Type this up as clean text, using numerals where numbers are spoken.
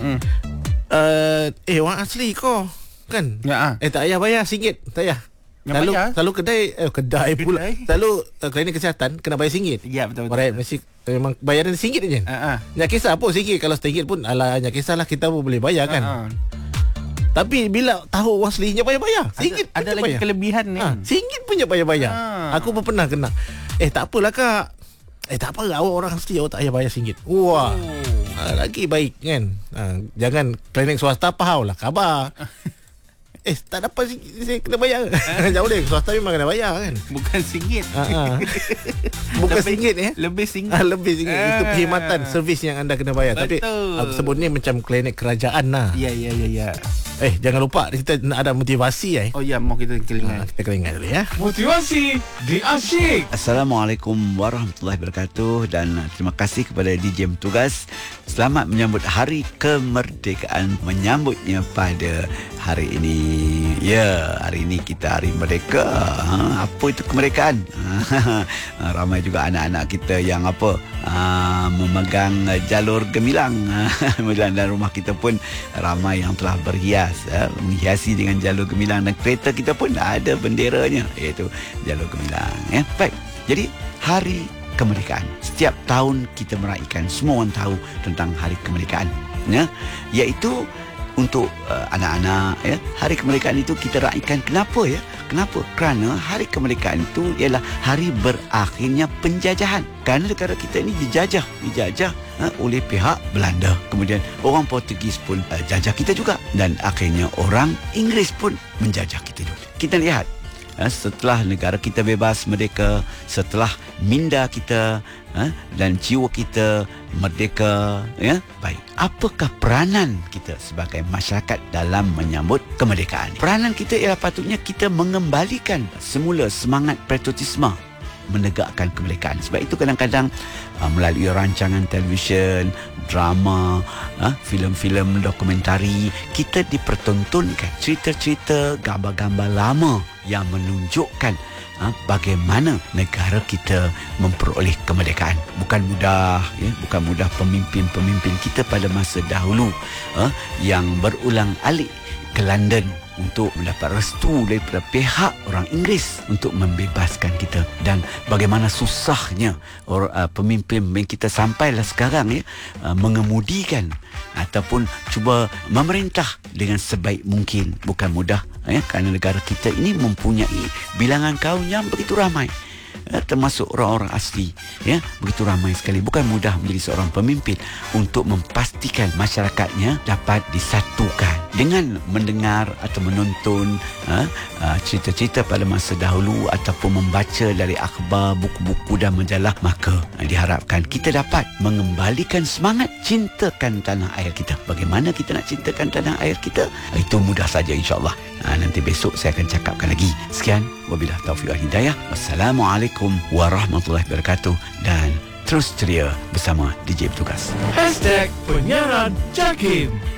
Orang asli kau kan? Tak payah bayar RM1, tak payah. Selalu kedai pula. Selalu klinik kesihatan kena bayar RM1. Ya, betul. Alright, mesti memang bayaran RM1 je. Tak kisah pun RM1. Kalau RM1 pun tak kisahlah, kita pun boleh bayar kan. Tapi bila tahu orang aslinya bayar-bayar RM1 ada lagi bayar. Kelebihan ni. RM1 punya bayar-bayar. Aku pun pernah kena. Tak apalah kak. Tak apa, awak orang asli, awak tak payah bayar RM1. Wah, lagi baik kan. Jangan klinik swasta lah khabar. Tak dapat saya kena bayar. Jauh deh, swasta memang kena bayar kan. Bukan RM1. Bukan RM1 Lebih RM1. Lebih RM1. Itu perkhidmatan servis yang anda kena bayar. Betul. Tapi aku sebut ni macam klinik kerajaan lah. Ya. Jangan lupa kita nak ada motivasi. Oh ya, mau kita kelingan. Kita kelingan dulu ya. Motivasi di Asyik. Assalamualaikum warahmatullahi wabarakatuh. Dan terima kasih kepada DJ Tugas. Selamat menyambut Hari Kemerdekaan. Menyambutnya pada hari ini. Ya, hari ini kita Hari Merdeka. Apa itu kemerdekaan? Ramai juga anak-anak kita yang memegang jalur gemilang. Dan rumah kita pun ramai yang telah berhias, menghiasi dengan jalur gemilang. Dan kereta kita pun ada benderanya, iaitu jalur gemilang. Baik, jadi Hari Kemerdekaan, setiap tahun kita meraihkan. Semua orang tahu tentang Hari Kemerdekaan, iaitu untuk anak-anak. Hari Kemerdekaan itu kita raikan. Kenapa? Kerana Hari Kemerdekaan itu ialah hari berakhirnya penjajahan. Kerana negara kita ini dijajah oleh pihak Belanda. Kemudian orang Portugis pun jajah kita juga. Dan akhirnya orang Inggeris pun menjajah kita juga. Kita lihat, setelah negara kita bebas, merdeka, setelah minda kita dan jiwa kita merdeka, baik, apakah peranan kita sebagai masyarakat dalam menyambut kemerdekaan? Peranan kita ialah patutnya kita mengembalikan semula semangat patriotisme menegakkan kemerdekaan. Sebab itu kadang-kadang melalui rancangan televisyen, drama, filem-filem dokumentari, kita dipertontonkan cerita-cerita, gambar-gambar lama yang menunjukkan bagaimana negara kita memperoleh kemerdekaan. Bukan mudah, bukan mudah pemimpin-pemimpin kita pada masa dahulu yang berulang-alik ke London untuk mendapat restu daripada pihak orang Inggeris untuk membebaskan kita. Dan bagaimana susahnya pemimpin kita sampailah sekarang mengemudikan ataupun cuba memerintah dengan sebaik mungkin. Bukan mudah, kerana negara kita ini mempunyai bilangan kaum yang begitu ramai, termasuk orang-orang asli, begitu ramai sekali. Bukan mudah menjadi seorang pemimpin untuk memastikan masyarakatnya dapat disatukan. Dengan mendengar atau menonton cerita-cerita pada masa dahulu ataupun membaca dari akhbar, buku-buku dan majalah, maka diharapkan kita dapat mengembalikan semangat cintakan tanah air kita. Bagaimana kita nak cintakan tanah air kita? Itu mudah saja, insya-Allah. Nanti besok saya akan cakapkan lagi. Sekian, wabillahi taufiq wal hidayah. Wassalamualaikum warahmatullahi wabarakatuh. Dan terus ceria bersama DJ Bertugas. #penyiaran Jakim.